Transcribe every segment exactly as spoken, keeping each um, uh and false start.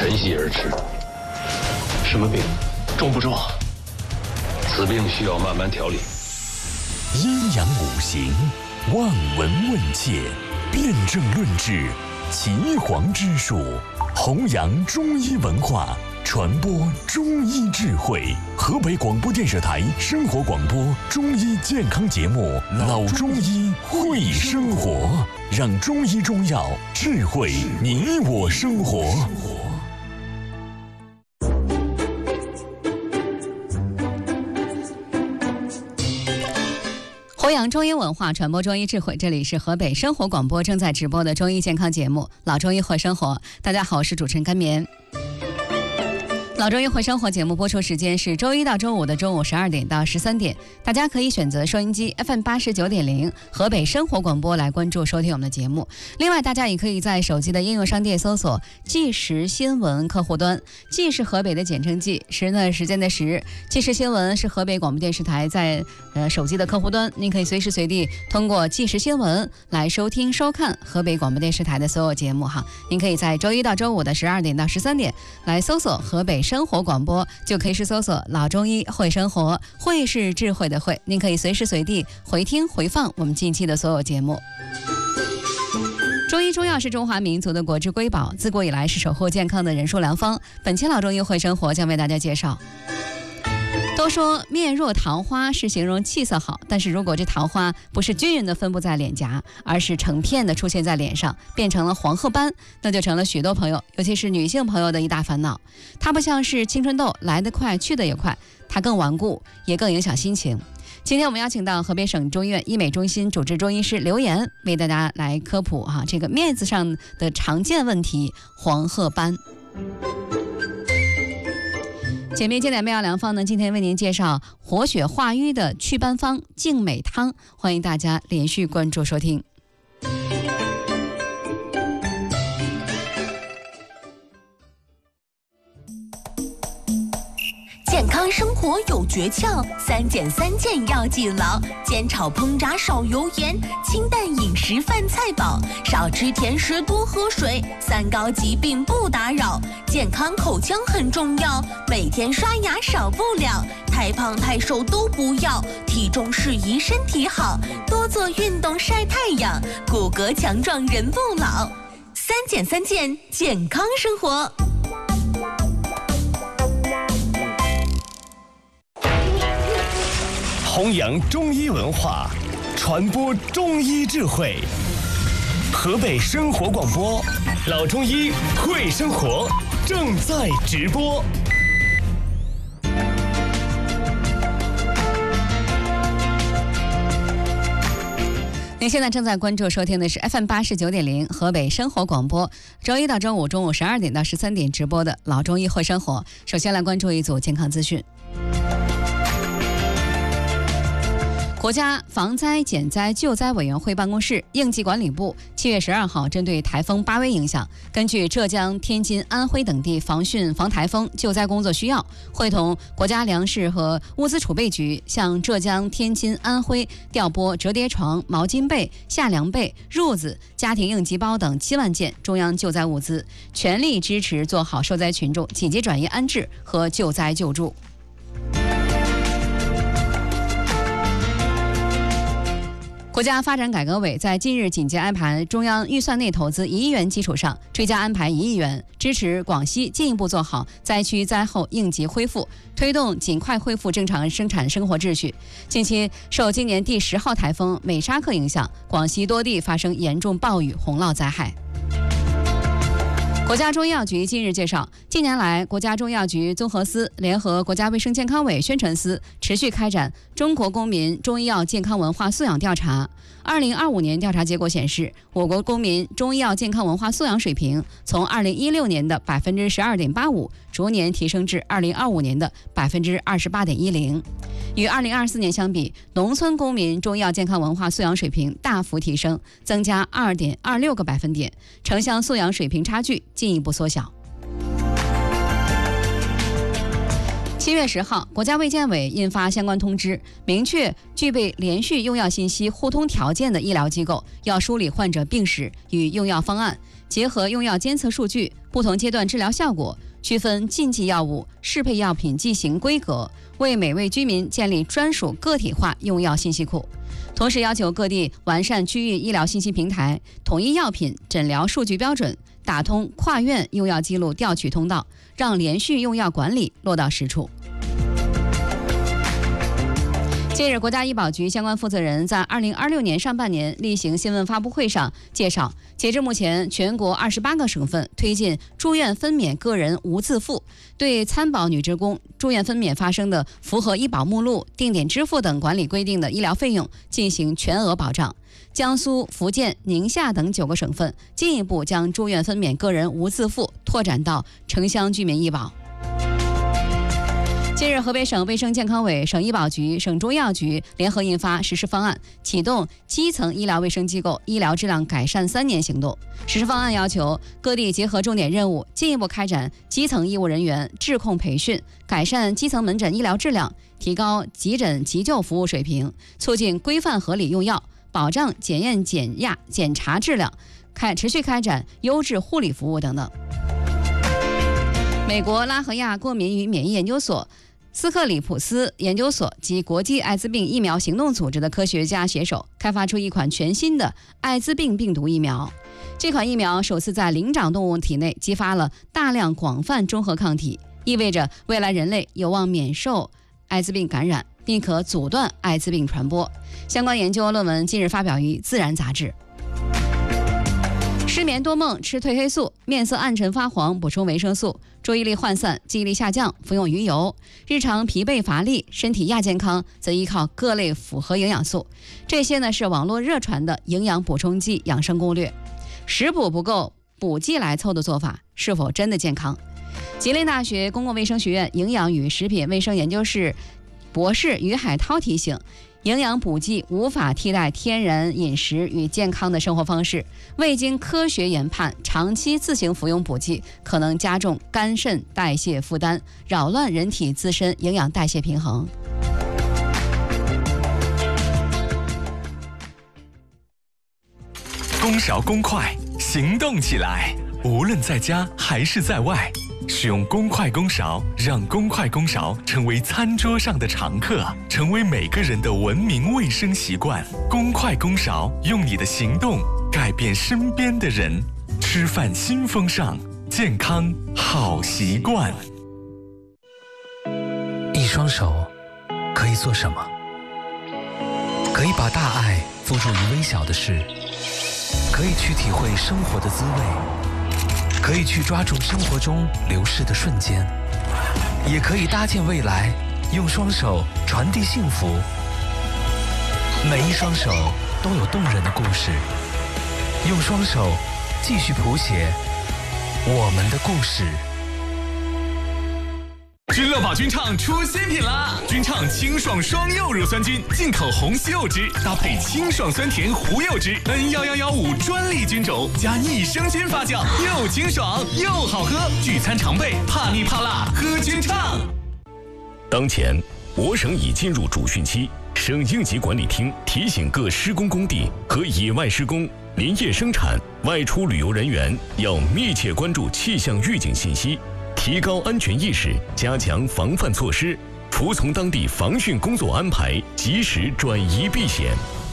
晨曦而至。什么病？重不重？此病需要慢慢调理。 阴阳五行，望闻问切，辨证论治，岐黄之术，弘扬中医文化，传播中医智慧。河北广播电视台生活广播中医健康节目《老中医会生活》，让中医中药智慧你我生活。 弘扬中医文化，传播中医智慧，这里是河北生活广播正在直播的中医健康节目《老中医会生活》。大家好，我是主持人甘棉。老中医会生活节目播出时间是周一到周五的中午十二点到十三点，大家可以选择收音机 F M 八十九点零 河北生活广播来关注收听我们的节目。另外，大家也可以在手机的应用商店搜索即时新闻客户端，即是河北的简称即，时呢时间的时，即时新闻是河北广播电视台在呃手机的客户端，您可以随时随地通过即时新闻来收听收看河北广播电视台的所有节目哈。您可以在周一到周五的十二点到十三点来搜索河北生活广播，就可以是搜索老中医会生活，会是智慧的会，您可以随时随地回听回放我们近期的所有节目。中医中药是中华民族的国之瑰宝，自古以来是守护健康的人术良方。本期老中医会生活将为大家介绍。都说面若桃花是形容气色好，但是如果这桃花不是均匀的分布在脸颊，而是成片的出现在脸上，变成了黄褐斑，那就成了许多朋友，尤其是女性朋友的一大烦恼。它不像是青春痘，来得快去得也快，它更顽固，也更影响心情。今天我们邀请到河北省中医院医美中心主治中医师刘岩，为大家来科普哈、啊、这个面子上的常见问题黄褐斑。姐妹健奶妙药良方呢，今天为您介绍活血化瘀的祛斑方净美汤，欢迎大家连续关注收听。 健康生活有诀窍，三减三健要记牢：煎炒烹炸少油盐，清淡饮食饭菜饱，少吃甜食多喝水，三高疾病不打扰。健康口腔很重要，每天刷牙少不了，太胖太瘦都不要，体重适宜身体好，多做运动晒太阳，骨骼强壮人不老。三减三健，健康生活。 弘扬中医文化，传播中医智慧。河北生活广播，老中医会生活正在直播。 您现在正在关注收听的是 F M 八十九点零 河北生活广播，周一到周五中午十二点到十三点直播的老中医会生活。首先来关注一组健康资讯。国家防灾减灾救灾委员会办公室、应急管理部七月十二号针对台风巴威影响，根据浙江、天津、安徽等地防汛防台风救灾工作需要，会同国家粮食和物资储备局向浙江、天津、安徽调拨折叠床、毛巾被、夏凉被、褥子、家庭应急包等七万件中央救灾物资，全力支持做好受灾群众紧急转移安置和救灾救助。国家发展改革委在近日紧急安排中央预算内投资一亿元基础上，追加安排一亿元，支持广西进一步做好灾区灾后应急恢复，推动尽快恢复正常生产生活秩序。近期受今年第十号台风美沙克影响，广西多地发生严重暴雨洪涝灾害。国家中医药局近日介绍，近年来，国家中医药局综合司联合国家卫生健康委宣传司持续开展中国公民中医药健康文化素养调查。二零二五年调查结果显示，我国公民中医药健康文化素养水平从二零一六年的百分之十二点八五逐年提升至二零二五年的百分之二十八点一零。与二零二四年相比，农村公民中医药健康文化素养水平大幅提升，增加二点二六个百分点，城乡素养水平差距进一步缩小。七月十号，国家卫健委印发相关通知，明确具备连续用药信息互通条件的医疗机构要梳理患者病史与用药方案， 结合用药监测数据、不同阶段治疗效果，区分禁忌药物、适配药品剂型规格，为每位居民建立专属个体化用药信息库。同时要求各地完善区域医疗信息平台，统一药品诊疗数据标准，打通跨院用药记录调取通道，让连续用药管理落到实处。近日，国家医保局相关负责人在二零二六年上半年例行新闻发布会上介绍，截至目前，全国二十八个省份推进住院分娩个人无自付，对参保女职工住院分娩发生的符合医保目录、定点支付等管理规定的医疗费用进行全额保障。江苏、福建、宁夏等九个省份进一步将住院分娩个人无自付拓展到城乡居民医保。近日，河北省卫生健康委、省医保局、省中药局联合印发实施方案，启动基层医疗卫生机构医疗质量改善三年行动。实施方案要求各地结合重点任务，进一步开展基层医务人员质控培训，改善基层门诊医疗质量，提高急诊急救服务水平，促进规范合理用药，保障检验检压检查质量，开持续开展优质护理服务等等。美国拉合亚过敏与免疫研究所、斯克里普斯研究所及国际艾滋病疫苗行动组织的科学家携手开发出一款全新的艾滋病病毒疫苗。这款疫苗首次在灵长动物体内激发了大量广泛中和抗体，意味着未来人类有望免受艾滋病感染，并可阻断艾滋病传播。相关研究论文近日发表于《自然》杂志。失眠多梦吃褪黑素，面色暗沉发黄补充维生素，注意力涣散记忆力下降服用鱼油，日常疲惫乏力身体亚健康则依靠各类复合营养素。这些呢是网络热传的营养补充剂养生攻略，食补不够补剂来凑的做法是否真的健康？吉林大学公共卫生学院营养与食品卫生研究室博士于海涛提醒，营养补剂无法替代天然饮食与健康的生活方式，未经科学研判，长期自行服用补剂可能加重肝肾代谢负担，扰乱人体自身营养代谢平衡。 公勺公筷，行动起来！无论在家还是在外，使用公筷公勺，让公筷公勺成为餐桌上的常客，成为每个人的文明卫生习惯。公筷公勺，用你的行动改变身边的人。吃饭新风尚，健康好习惯。 一双手可以做什么？可以把大爱付诸于微小的事，可以去体会生活的滋味，可以去抓住生活中流逝的瞬间，也可以搭建未来，用双手传递幸福。每一双手都有动人的故事，用双手继续谱写我们的故事。 君乐宝君畅出新品啦！君畅清爽双柚乳酸菌，进口红西柚汁搭配清爽酸甜胡柚汁 N 一一一五专利菌种加益生菌发酵，又清爽又好喝。聚餐常备，怕腻怕辣喝君畅。 当前，我省已进入主汛期，省应急管理厅提醒各施工工地和野外施工、林业生产、外出旅游人员要密切关注气象预警信息。提高安全意识，加强防范措施，服从当地防汛工作安排，及时转移避险。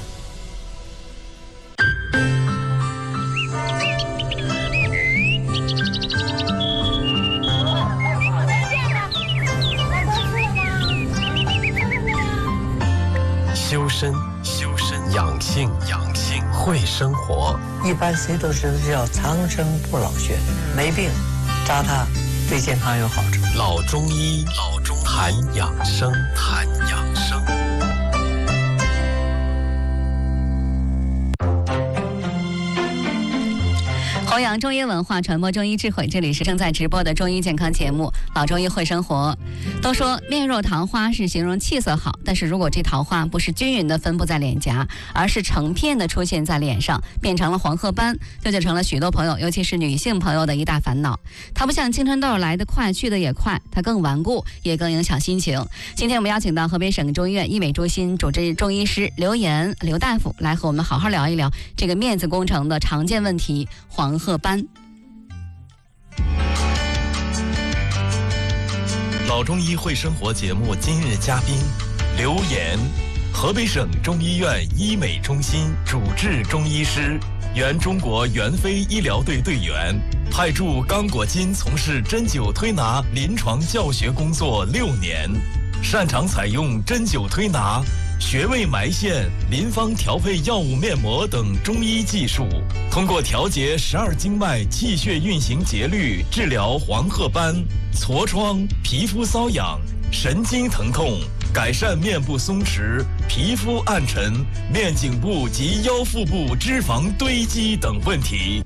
修身，修身；养性，养性；会生活。 一般谁都知道叫长生不老穴，没病扎它对健康有好处。 老中医，老中医谈养生，谈养生。 弘扬中医文化，传播中医智慧，这里是正在直播的中医健康节目《老中医会生活》。都说面若桃花是形容气色好，但是如果这桃花不是均匀的分布在脸颊，而是成片的出现在脸上，变成了黄褐斑，这就成了许多朋友，尤其是女性朋友的一大烦恼。它不像青春痘来得快去得也快，它更顽固，也更影响心情。今天我们邀请到河北省中医院医美中心主治中医师刘岩刘大夫来和我们好好聊一聊这个面子工程的常见问题——黄褐褐斑。 老中医会生活节目今日嘉宾刘岩，河北省中医院医美中心主治中医师，原中国援非医疗队队员，派驻刚果金从事针灸推拿临床教学工作六年，擅长采用针灸推拿、穴位埋线、临方调配药物面膜等中医技术，通过调节十二经脉气血运行节律，治疗黄褐斑、痤疮、皮肤瘙痒、神经疼痛，改善面部松弛、皮肤暗沉、面颈部及腰腹部脂肪堆积等问题。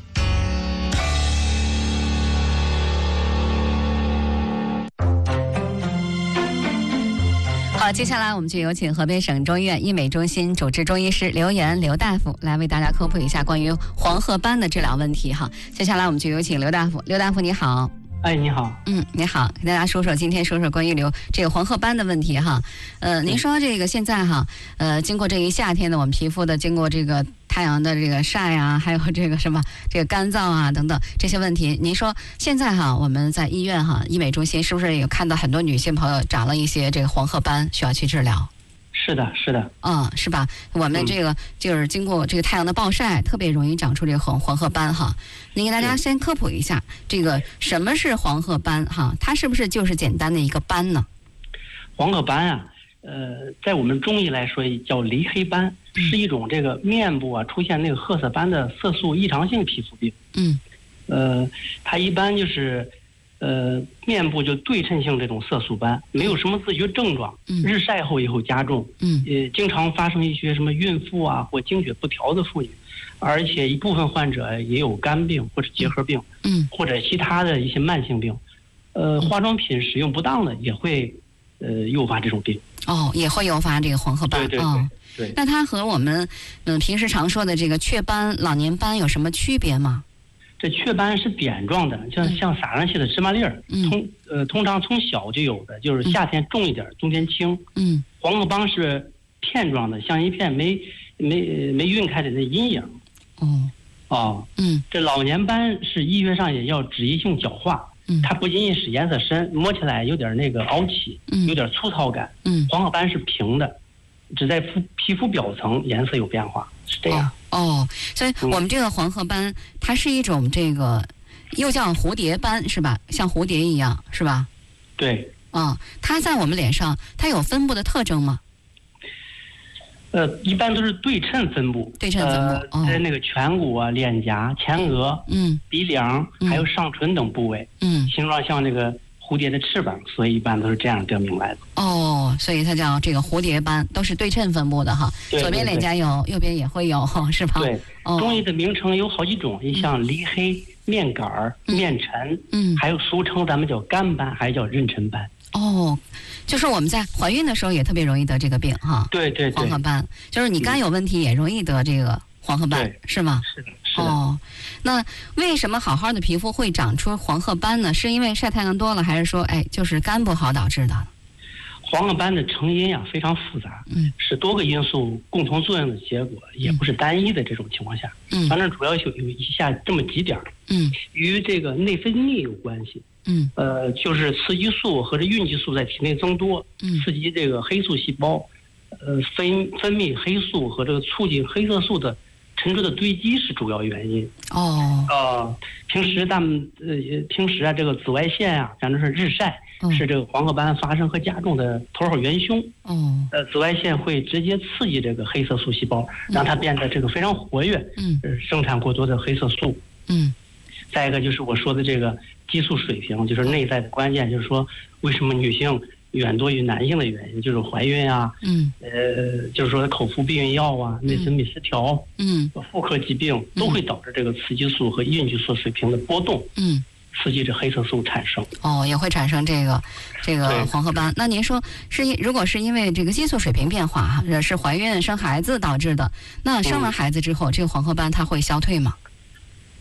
好，接下来我们就有请河北省中医院医美中心主治中医师刘岩刘大夫来为大家科普一下关于黄褐斑的治疗问题哈。接下来我们就有请刘大夫，刘大夫你好。 哎，你好。 嗯，你好，给大家说说今天说说关于刘这个黄褐斑的问题哈。呃，您说这个现在哈，呃，经过这一夏天的我们皮肤的经过这个太阳的这个晒啊，还有这个什么这个干燥啊等等这些问题，您说现在哈我们在医院哈医美中心是不是有看到很多女性朋友长了一些这个黄褐斑需要去治疗？ 是的，是的， 嗯，是吧？我们这个就是经过这个太阳的暴晒，特别容易长出这个黄黄褐斑哈。您给大家先科普一下，这个什么是黄褐斑哈？它是不是就是简单的一个斑呢？ 黄褐斑啊，呃，在我们中医来说叫梨黑斑，是一种这个面部啊出现那个褐色斑的色素异常性皮肤病。 嗯， 呃，它一般就是呃面部就对称性这种色素斑，没有什么自觉症状， 嗯、 日晒后以后加重， 嗯， 呃，经常发生一些什么孕妇啊或经血不调的妇女，而且一部分患者也有肝病或者结核病， 嗯， 或者其他的一些慢性病，呃，化妆品使用不当的也会呃诱发这种病。 哦，也会诱发这个黄褐斑。 对对对。 哦对， 那它和我们嗯平时常说的这个雀斑、老年斑有什么区别吗？ 这雀斑是点状的，像像撒上去的芝麻粒儿， 嗯、 通呃通常从小就有的，就是夏天重一点，冬天轻。 嗯， 黄褐斑是片状的，像一片没没没晕开的那阴影。 哦， 哦， 嗯， 这老年斑是医学上也叫脂溢性角化， 嗯， 它不仅仅是颜色深，摸起来有点那个凹起， 嗯， 有点粗糙感。 嗯， 黄褐斑是平的，只在肤皮肤表层颜色有变化，是这样。 哦，哦所以我们这个黄褐斑，它是一种这个又叫蝴蝶斑是吧？像蝴蝶一样是吧？ 对。 啊、哦，它在我们脸上，它有分布的特征吗？ 呃，一般都是对称分布， 对称分布， 呃哦、 在那个颧骨啊、脸颊、前额、 嗯、 鼻梁，还有上唇等部位， 嗯， 形状像这个蝴蝶的翅膀，所以一般都是这样得名来的。 哦，所以它叫这个蝴蝶斑，都是对称分布的哈。 对对对， 左边脸颊有，右边也会有，是吧？ 对， 哦、 中医的名称有好几种，你像梨黑、面杆儿、 嗯、 面沉， 嗯， 还有俗称咱们叫干斑，还叫妊娠斑。 哦，就是我们在怀孕的时候也特别容易得这个病哈。 对对对， 黄褐斑，就是你肝有问题也容易得这个黄褐斑，是吗？ 是的，是的。 哦，那为什么好好的皮肤会长出黄褐斑呢？是因为晒太阳多了，还是说，哎，就是肝不好导致的？ 黄褐斑的成因呀、啊、非常复杂， 嗯， 是多个因素共同作用的结果，也不是单一的这种情况下， 嗯， 反正主要有有以下这么几点， 嗯， 与这个内分泌有关系， 嗯， 呃，就是雌激素和这孕激素在体内增多， 嗯， 刺激这个黑素细胞，呃，分分泌黑素和这个促进黑色素的沉着的堆积是主要原因。 哦， 呃，平时咱们呃平时啊，这个紫外线啊，反正是日晒。 嗯、 是这个黄褐斑发生和加重的头号元凶。 哦， 呃，紫外线会直接刺激这个黑色素细胞，让它变得这个非常活跃， 嗯， 呃、生产过多的黑色素。 嗯， 再一个就是我说的这个激素水平，就是内在的关键，就是说为什么女性远多于男性的原因，就是怀孕啊， 嗯， 呃，就是说口服避孕药啊，内分泌失调， 嗯， 妇科疾病都会导致这个雌激素和孕激素水平的波动。 嗯。 刺激这黑色素产生哦，也会产生这个这个黄褐斑。那您说是如果是因为这个激素水平变化哈，是怀孕生孩子导致的，那生完孩子之后，嗯、这个黄褐斑它会消退吗？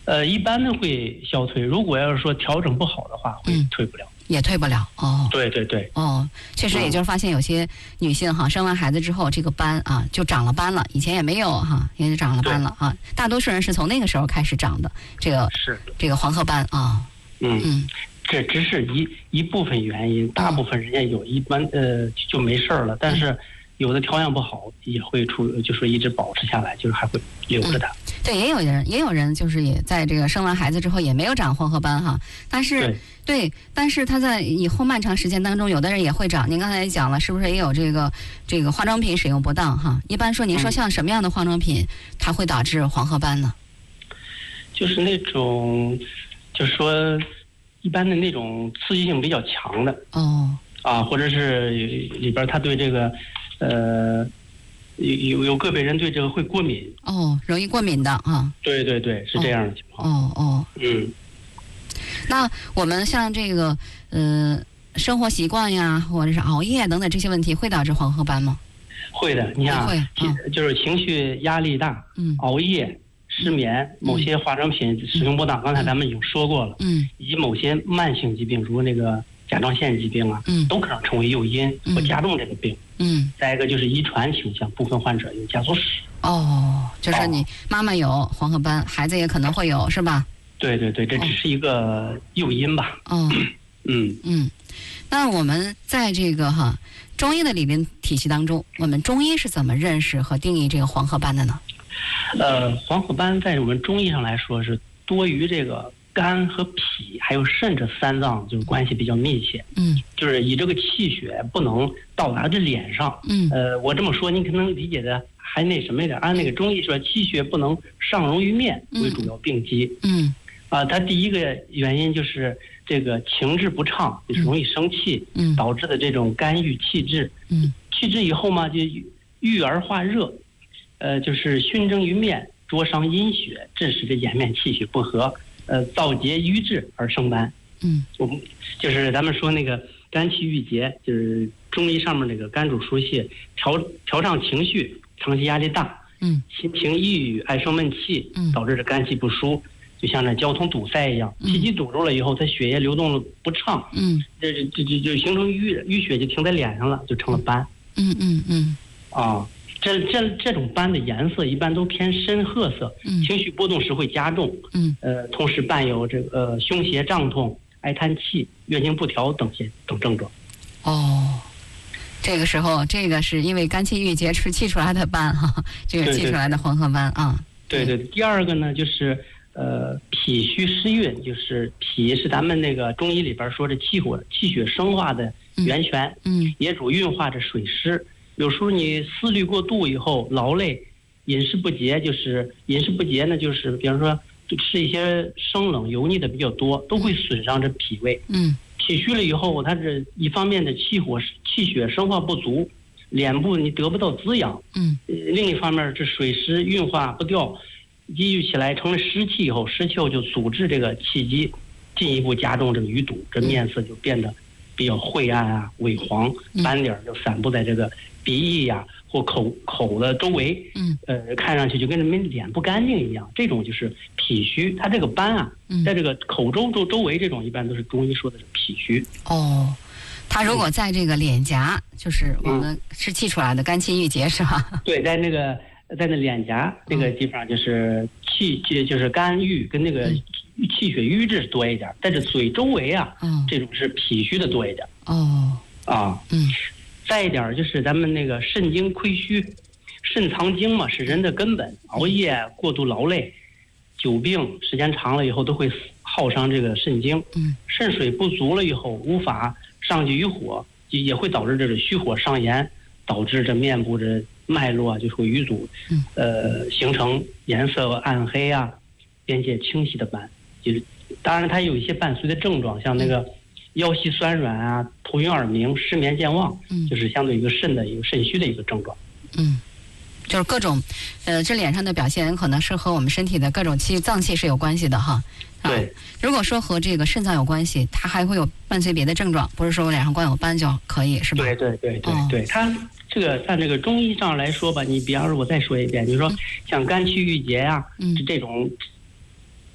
呃，一般的会消退，如果要是说调整不好的话，会退不了。嗯， 也退不了哦。 对对对。 哦，确实，也就是发现有些女性哈，生完孩子之后，这个斑啊就长了斑了，以前也没有哈，也就长了斑了啊。大多数人是从那个时候开始长的，这个是这个黄褐斑啊。 嗯嗯， 这只是一一部分原因，大部分人家有一般呃就没事了，但是有的调养不好也会出，就是一直保持下来，就是还会留着它。 嗯，对，也有人也有人就是也在这个生完孩子之后也没有长黄褐斑哈，但是对, 对，但是他在以后漫长时间当中，有的人也会长。您刚才也讲了，是不是也有这个这个化妆品使用不当哈？一般说，您说像什么样的化妆品，嗯，它会导致黄褐斑呢？ 就是那种，就是说，一般的那种刺激性比较强的哦， 啊，或者是里边他对这个，呃。有有有个别人对这个会过敏哦，容易过敏的啊。 对对对，是这样的情况。 哦哦， 嗯。 那我们像这个呃生活习惯呀，或者是熬夜等等这些问题，会导致黄褐斑吗？ 会的，你看， 会， 嗯，就是情绪压力大， 嗯， 熬夜、失眠，嗯，某些化妆品使用不当，嗯，刚才咱们已经说过了， 嗯， 以及某些慢性疾病，如那个甲状腺疾病啊， 嗯， 都可能成为诱因和加重这个病。 嗯， 再一个就是遗传倾向，部分患者有家族史。 哦，就是你妈妈有黄褐斑，孩子也可能会有，是吧？ 对对对，这只是一个诱因吧。 哦， 嗯嗯，那我们在这个哈中医的理论体系当中，我们中医是怎么认识和定义这个黄褐斑的呢？ 呃，黄褐斑在我们中医上来说是多与这个肝和脾还有肾这三脏就是关系比较密切。 嗯， 就是以这个气血不能到达这脸上。 嗯， 呃，我这么说你可能理解的还那什么一点，按那个中医说气血不能上溶于面为主要病机。 嗯， 啊，它第一个原因就是这个情志不畅，就是容易生气， 嗯， 导致的这种肝郁气滞。 嗯， 气滞以后嘛，就郁而化热，呃，就是熏蒸于面，灼伤阴血，致使这颜面气血不和，呃，燥结瘀滞而生斑。 嗯， 我们就是咱们说那个肝气郁结，就是中医上面那个肝主疏泄，调调畅情绪，长期压力大， 嗯， 心情抑郁，爱生闷气， 嗯， 导致这肝气不舒，就像那交通堵塞一样，气机堵住了以后，它血液流动不畅， 嗯， 这这这就就形成淤淤血，就停在脸上了，就成了斑。 嗯嗯嗯， 啊，这这这种斑的颜色一般都偏深褐色， 嗯， 情绪波动时会加重， 嗯， 呃，同时伴有这个、呃、胸胁胀痛、爱叹气、月经不调等些等症状。 哦，这个时候，这个是因为肝气郁结出气出来的斑哈，这个气出来的黄褐斑啊。 对对对，第二个呢就是呃脾虚湿运，就是脾是咱们那个中医里边说的气火气血生化的源泉， 嗯， 也主运化着水湿。有时候你思虑过度以后劳累，饮食不节，就是饮食不节呢，就是比方说吃一些生冷油腻的比较多，都会损伤这脾胃。 嗯， 脾虚了以后，它这一方面的气火气血生化不足，脸部你得不到滋养。 嗯， 另一方面这水湿运化不掉，积聚起来成了湿气以后，湿气后就阻滞这个气机，进一步加重这个淤堵，这面色就变得比较晦暗啊、萎黄，斑点就散布在这个鼻翼呀、啊、或口口的周围。 嗯， 呃，看上去就跟人们脸不干净一样。这种就是脾虚，它这个斑啊，在这个口周周周围，这种一般都是中医说的是脾虚。 哦，它如果在这个脸颊，就是我们是气出来的肝气郁结是吧？ 对，在那个在那脸颊那个地方，就是气气就是肝郁跟那个气血瘀滞多一点，在这嘴周围啊， 嗯， 这种是脾虚的多一点。 哦， 啊， 嗯， 再一点就是咱们那个肾精亏虚，肾藏精嘛是人的根本，熬夜过度劳累，久病时间长了以后都会耗伤这个肾精。 嗯，肾水不足了以后无法上去于火，也会导致这个虚火上炎，导致这面部这脉络啊就会淤堵， 嗯， 呃，形成颜色暗黑啊、边界清晰的斑。就是当然它有一些伴随的症状，像那个腰膝酸软啊、头晕耳鸣、失眠健忘， 嗯， 就是相对一个肾的一个肾虚的一个症状。 嗯，就是各种，呃，这脸上的表现可能是和我们身体的各种气脏器是有关系的哈。啊、 对， 如果说和这个肾脏有关系，它还会有伴随别的症状，不是说我脸上光有斑就可以，是吧？ 对对对对、 哦、 对，它这个按这个中医上来说吧，你比方说我再说一遍，你说像肝气郁结呀、啊， 嗯， 这种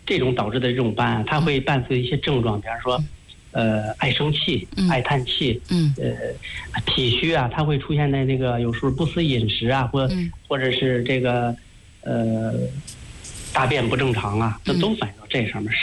这种导致的这种斑啊，它会伴随一些症状，比方说，呃，爱生气、爱叹气， 嗯， 呃，体虚啊，它会出现在那个有时候不思饮食啊，或或者是这个，呃，大便不正常啊，这都反映到这上面。